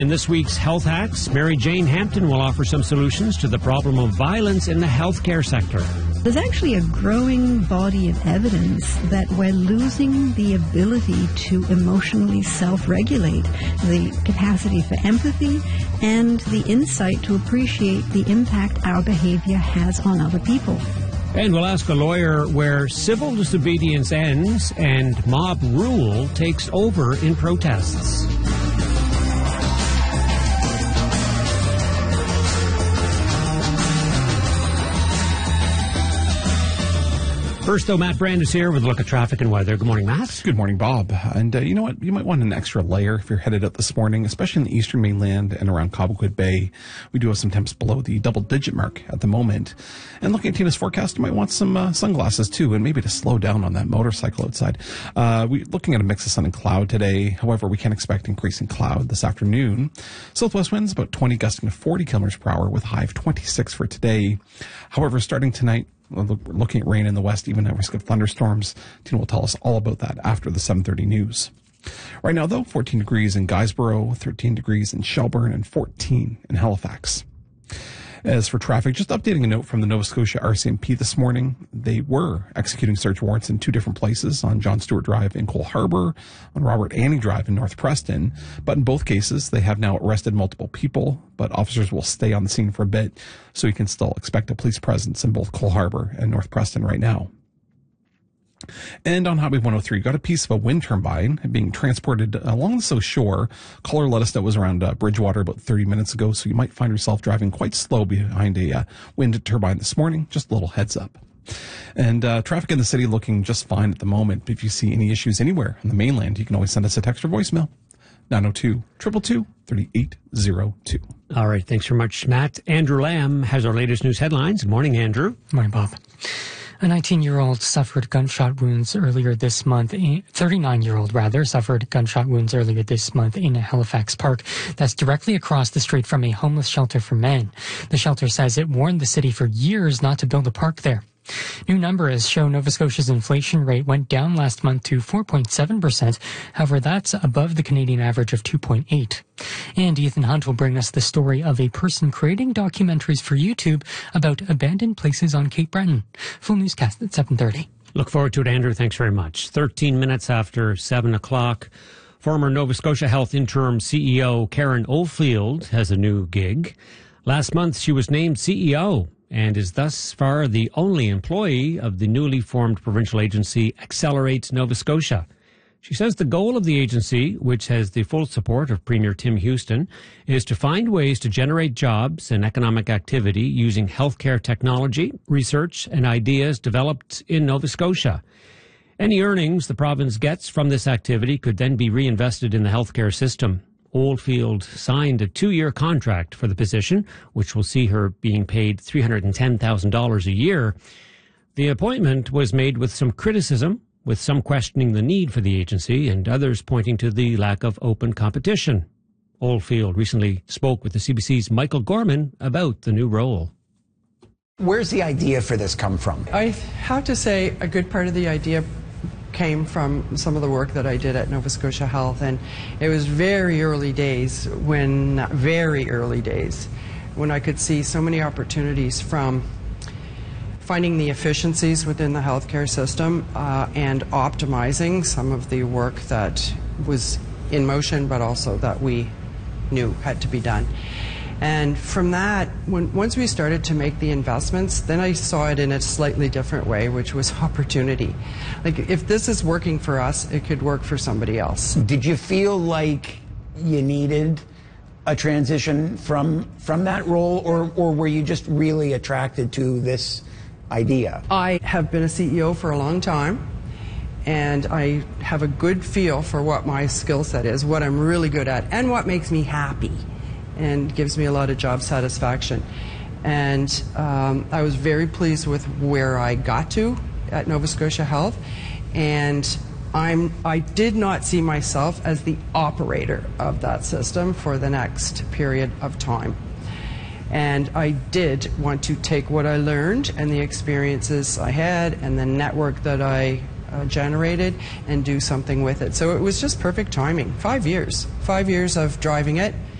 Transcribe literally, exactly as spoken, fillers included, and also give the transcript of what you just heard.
In this week's Health Hacks, Mary Jane Hampton will offer some solutions to the problem of violence in the healthcare sector. There's actually a growing body of evidence that we're losing the ability to emotionally self-regulate, the capacity for empathy, and the insight to appreciate the impact our behavior has on other people. And we'll ask a lawyer where civil disobedience ends and mob rule takes over in protests. First, though, Matt Brand is here with a look at traffic and weather. Good morning, Matt. Good morning, Bob. And uh, you know what? You might want an extra layer if you're headed out this morning, especially in the eastern mainland and around Cobequid Bay. We do have some temps below the double-digit mark at the moment. And looking at Tina's forecast, you might want some uh, sunglasses, too, and maybe to slow down on that motorcycle outside. Uh, we're looking at a mix of sun and cloud today. However, we can expect increasing cloud this afternoon. Southwest winds about twenty, gusting to forty kilometers per hour with a high of twenty-six for today. However, starting tonight, we're looking at rain in the west, even at risk of thunderstorms. Tina will tell us all about that after the seven thirty news. Right now, though, fourteen degrees in Guysborough, thirteen degrees in Shelburne, and fourteen in Halifax. As for traffic, just updating a note from the Nova Scotia R C M P this morning. They were executing search warrants in two different places, on John Stewart Drive in Cole Harbour, on Robert Anning Drive in North Preston. But in both cases, they have now arrested multiple people, but officers will stay on the scene for a bit, so you can still expect a police presence in both Cole Harbour and North Preston right now. And on Highway one oh three, got a piece of a wind turbine being transported along the South Shore. Caller let us know it was around uh, Bridgewater about thirty minutes ago, so you might find yourself driving quite slow behind a uh, wind turbine this morning. Just a little heads up. And uh, traffic in the city looking just fine at the moment. If you see any issues anywhere on the mainland, you can always send us a text or voicemail. nine oh two, two two two, three eight oh two. All right, thanks very much, Matt. Andrew Lamb has our latest news headlines. Good morning, Andrew. Good morning, Bob. A nineteen-year-old suffered gunshot wounds earlier this month. thirty-nine-year-old, rather, suffered gunshot wounds earlier this month in Halifax Park. That's directly across the street from a homeless shelter for men. The shelter says it warned the city for years not to build a park there. New numbers show Nova Scotia's inflation rate went down last month to four point seven percent. However, that's above the Canadian average of two point eight. And Ethan Hunt will bring us the story of a person creating documentaries for YouTube about abandoned places on Cape Breton. Full newscast at seven thirty. Look forward to it, Andrew. Thanks very much. thirteen minutes after seven o'clock, former Nova Scotia Health interim C E O Karen Oldfield has a new gig. Last month, she was named C E O and is thus far the only employee of the newly formed provincial agency Accelerate Nova Scotia. She says the goal of the agency, which has the full support of Premier Tim Houston, is to find ways to generate jobs and economic activity using healthcare technology, research, and ideas developed in Nova Scotia. Any earnings the province gets from this activity could then be reinvested in the healthcare system. Oldfield signed a two-year contract for the position, which will see her being paid three hundred ten thousand dollars a year. The appointment was made with some criticism, with some questioning the need for the agency and others pointing to the lack of open competition. Oldfield recently spoke with the C B C's Michael Gorman about the new role. Where's the idea for this come from? I have to say a good part of the idea came from some of the work that I did at Nova Scotia Health, and it was very early days when, very early days, when I could see so many opportunities from finding the efficiencies within the healthcare system uh, and optimizing some of the work that was in motion, but also that we knew had to be done. And from that, when, once we started to make the investments, then I saw it in a slightly different way, which was opportunity. Like, if this is working for us, it could work for somebody else. Did you feel like you needed a transition from from that role, or, or were you just really attracted to this idea? I have been a C E O for a long time, and I have a good feel for what my skill set is, what I'm really good at, and what makes me happy and gives me a lot of job satisfaction. And um, I was very pleased with where I got to at Nova Scotia Health, and I'm, I did not see myself as the operator of that system for the next period of time. And I did want to take what I learned and the experiences I had and the network that I uh, generated and do something with it. So it was just perfect timing. Five years. Five years of driving it.